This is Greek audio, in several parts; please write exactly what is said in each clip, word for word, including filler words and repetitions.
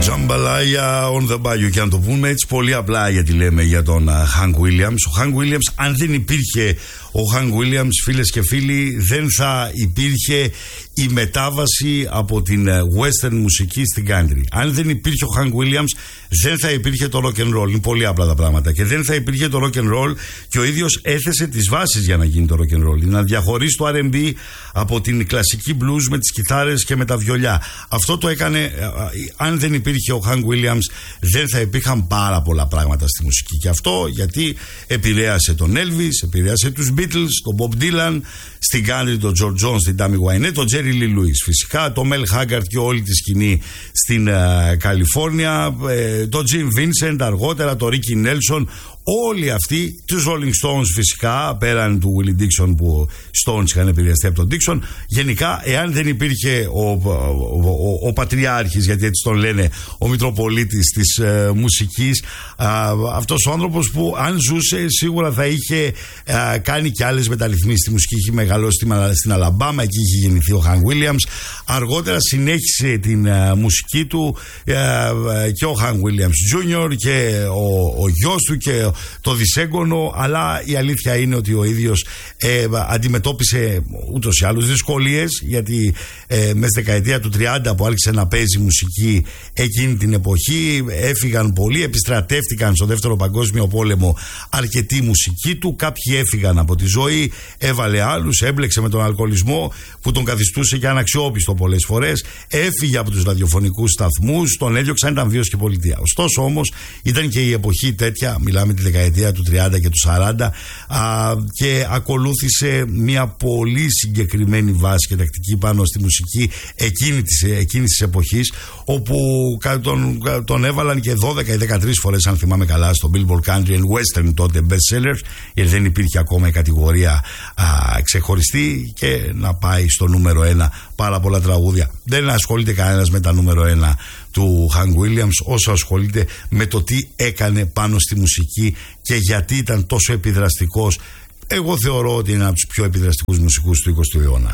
Jambalaya on the bayou. Και να το πούμε έτσι πολύ απλά, γιατί λέμε για τον Hank Williams. Ο Hank Williams, αν δεν υπήρχε ο Hank Williams, φίλες και φίλοι, δεν θα υπήρχε η μετάβαση από την western μουσική στην country. Αν δεν υπήρχε ο Hank Williams, δεν θα υπήρχε το rock and roll. Είναι πολύ απλά τα πράγματα. Και δεν θα υπήρχε το rock and roll, και ο ίδιος έθεσε τις βάσεις για να γίνει το rock and roll. Να διαχωρίσει το αρ εντ μπι από την κλασική blues με τις κιθάρες και με τα βιολιά. Αυτό το έκανε. Αν δεν υπήρχε ο Hank Williams, δεν θα υπήρχαν πάρα πολλά πράγματα στη μουσική. Και αυτό γιατί επηρέασε τον Elvis, επηρέασε τους Beatles, τον Bob Dylan, στην country τον George Jones, την Tammy Wynette, τον Jerry Lee Lewis, φυσικά τον Mel Haggard και όλη τη σκηνή στην uh, Καλιφόρνια, ε, τον Jim Vincent, αργότερα τον Ricky Nelson. Όλοι αυτοί, τους Rolling Stones φυσικά, πέραν του Willie Dixon που Stones είχαν επηρεαστεί από τον Dixon. Γενικά, εάν δεν υπήρχε ο, ο, ο, ο πατριάρχης, γιατί έτσι τον λένε, ο Μητροπολίτης της ε, μουσικής, ε, αυτός ο άνθρωπος που αν ζούσε σίγουρα θα είχε ε, κάνει και άλλες μεταρρυθμίσεις στη μουσική. Είχε μεγαλώσει στην, στην Αλαμπάμα, εκεί είχε γεννηθεί ο Hank Williams. Αργότερα συνέχισε την ε, μουσική του ε, ε, και ο Hank Williams τζούνιορ και ο, ο γιος του και το δισέγγωνο, αλλά η αλήθεια είναι ότι ο ίδιος ε, αντιμετώπισε ούτως ή άλλως δυσκολίες, γιατί ε, μέσα στη δεκαετία του τριάντα που άρχισε να παίζει μουσική εκείνη την εποχή, έφυγαν πολλοί, επιστρατεύτηκαν στο δεύτερο παγκόσμιο πόλεμο αρκετή μουσική του, κάποιοι έφυγαν από τη ζωή, έβαλε άλλους, έμπλεξε με τον αλκοολισμό που τον καθιστούσε και αναξιόπιστο πολλές φορές, έφυγε από τους ραδιοφωνικούς σταθμούς, τον έδιωξαν, ήταν βίος και πολιτεία. Ωστόσο όμως ήταν και η εποχή τέτοια, μιλάμε τη δεκαετία του τριάντα και του σαράντα, α, και ακολούθησε μια πολύ συγκεκριμένη βάση και τακτική πάνω στη μουσική εκείνη της, εκείνης της εποχής, όπου τον, τον έβαλαν και δώδεκα ή δεκατρείς φορές, αν θυμάμαι καλά, στο Billboard Country and Western τότε best sellers, γιατί δεν υπήρχε ακόμα η κατηγορία α, ξεχωριστή, και να πάει στο νούμερο ένα πάρα πολλά τραγούδια. Δεν ασχολείται κανένας με τα νούμερο ένα του Hank Williams όσο ασχολείται με το τι έκανε πάνω στη μουσική και γιατί ήταν τόσο επιδραστικός. Εγώ θεωρώ ότι είναι από τους πιο επιδραστικούς μουσικούς του εικοστού αιώνα.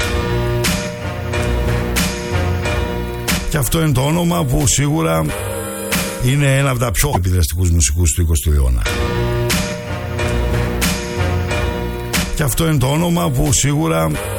Και αυτό είναι το όνομα που σίγουρα είναι ένα από τα πιο επιδραστικούς μουσικούς του εικοστού αιώνα. Και αυτό είναι το όνομα που σίγουρα